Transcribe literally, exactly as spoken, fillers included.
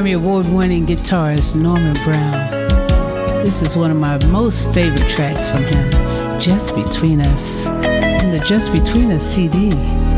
Grammy Award-winning guitarist Norman Brown. This is one of my most favorite tracks from him, Just Between Us, in the Just Between Us C D.